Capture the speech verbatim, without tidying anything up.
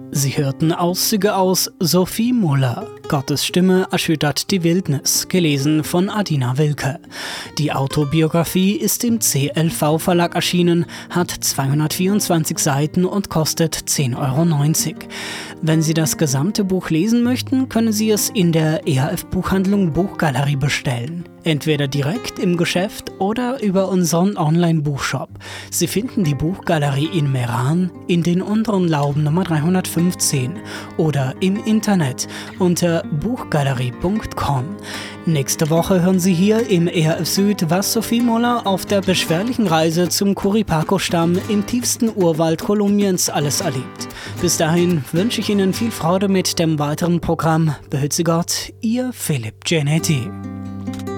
Sie hörten Auszüge aus Sophie Muller. Gottes Stimme erschüttert die Wildnis, gelesen von Adina Wilke. Die Autobiografie ist im C L V-Verlag erschienen, hat zweihundertvierundzwanzig Seiten und kostet zehn Euro neunzig. Wenn Sie das gesamte Buch lesen möchten, können Sie es in der E H F-Buchhandlung Buchgalerie bestellen. Entweder direkt im Geschäft oder über unseren Online-Buchshop. Sie finden die Buchgalerie in Meran in den unteren Lauben Nummer dreihundertfünfzehn oder im Internet unter buchgalerie punkt com. Nächste Woche hören Sie hier im E H F Süd, was Sophie Muller auf der beschwerlichen Reise zum Kuripaco-Stamm im tiefsten Urwald Kolumbiens alles erlebt. Bis dahin wünsche ich Ihnen viel Freude mit dem weiteren Programm. Behüte Sie Gott, Ihr Philipp Genetti.